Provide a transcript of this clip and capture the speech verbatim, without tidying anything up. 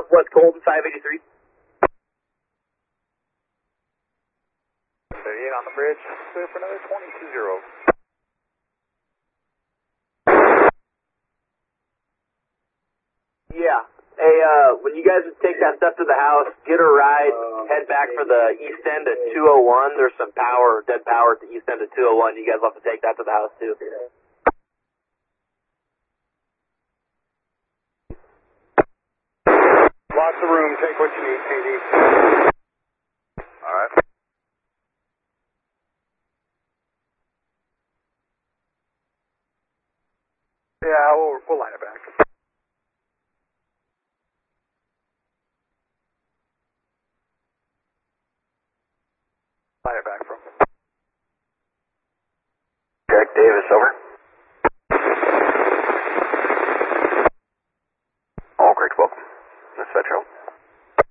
Northwest Colton, five eighty-three. thirty-eight on the bridge, clear for another twenty-two zero. Yeah. Hey, uh, when you guys take that stuff to the house, get a ride, head back for the east end at two oh one. There's some power, dead power at the east end at two oh one. You guys will have to take that to the house, too. Lots of room, take what you need, P D. Alright. Yeah, we'll, we'll line it back. Line it back from. Jack Davis, over. All Greg, welcome. This is Metro.